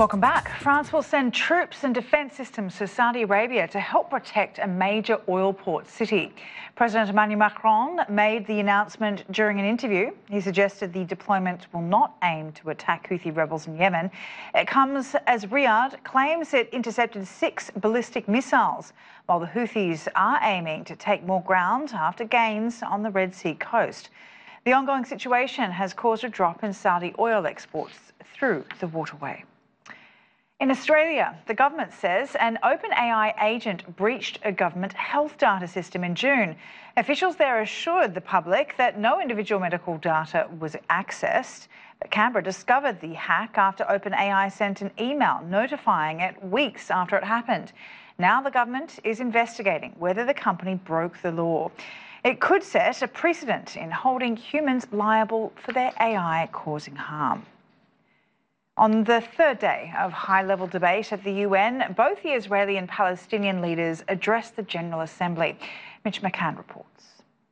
Welcome back. France will send troops and defence systems to Saudi Arabia to help protect a major oil port city. President Emmanuel Macron made the announcement during an interview. He suggested the deployment will not aim to attack Houthi rebels in Yemen. It comes as Riyadh claims it intercepted 6 ballistic missiles, while the Houthis are aiming to take more ground after gains on the Red Sea coast. The ongoing situation has caused a drop in Saudi oil exports through the waterway. In Australia, the government says an OpenAI agent breached a government health data system in June. Officials there assured the public that no individual medical data was accessed. But Canberra discovered the hack after OpenAI sent an email notifying it weeks after it happened. Now the government is investigating whether the company broke the law. It could set a precedent in holding humans liable for their AI causing harm. On the third day of high-level debate at the UN, both the Israeli and Palestinian leaders addressed the General Assembly. Mitch McCann reports.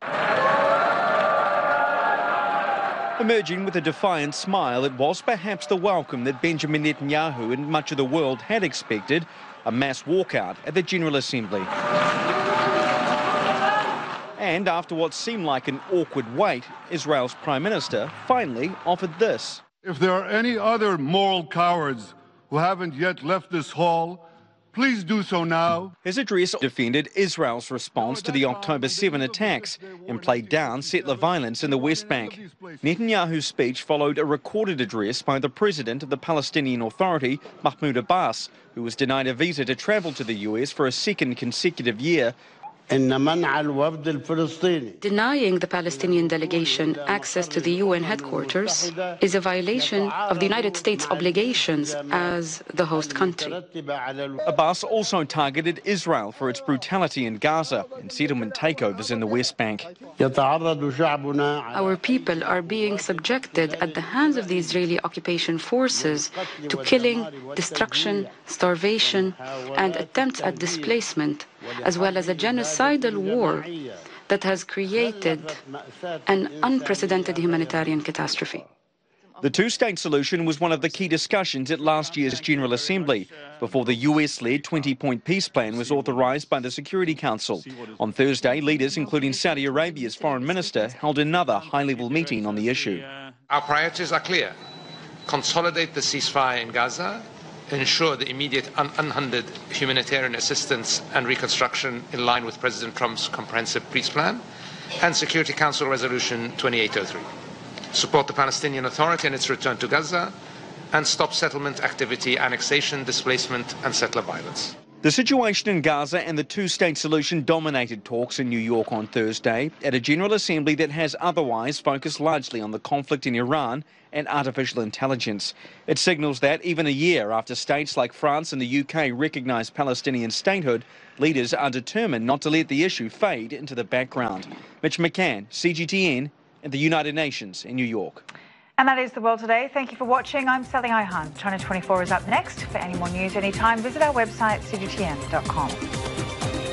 Emerging with a defiant smile, it was perhaps the welcome that Benjamin Netanyahu and much of the world had expected, a mass walkout at the General Assembly. And after what seemed like an awkward wait, Israel's Prime Minister finally offered this. If there are any other moral cowards who haven't yet left this hall, please do so now. His address defended Israel's response to the October 7 attacks and played down settler violence in the West Bank. Netanyahu's speech followed a recorded address by the president of the Palestinian Authority, Mahmoud Abbas, who was denied a visa to travel to the US for a second consecutive year. Denying the Palestinian delegation access to the UN headquarters is a violation of the United States' obligations as the host country. Abbas also targeted Israel for its brutality in Gaza and settlement takeovers in the West Bank. Our people are being subjected at the hands of the Israeli occupation forces to killing, destruction, starvation, and attempts at displacement, as well as a genocidal war that has created an unprecedented humanitarian catastrophe. The two-state solution was one of the key discussions at last year's General Assembly, before the US-led 20-point peace plan was authorised by the Security Council. On Thursday, leaders, including Saudi Arabia's foreign minister, held another high-level meeting on the issue. Our priorities are clear. Consolidate the ceasefire in Gaza, ensure the immediate unhindered humanitarian assistance and reconstruction in line with President Trump's comprehensive peace plan, and Security Council Resolution 2803. Support the Palestinian Authority in its return to Gaza, and stop settlement activity, annexation, displacement, and settler violence. The situation in Gaza and the two-state solution dominated talks in New York on Thursday at a General Assembly that has otherwise focused largely on the conflict in Iran and artificial intelligence. It signals that even a year after states like France and the UK recognise Palestinian statehood, leaders are determined not to let the issue fade into the background. Mitch McCann, CGTN, at the United Nations in New York. And that is The World Today. Thank you for watching. I'm Sally Ihan. China 24 is up next. For any more news anytime, visit our website, cgtn.com.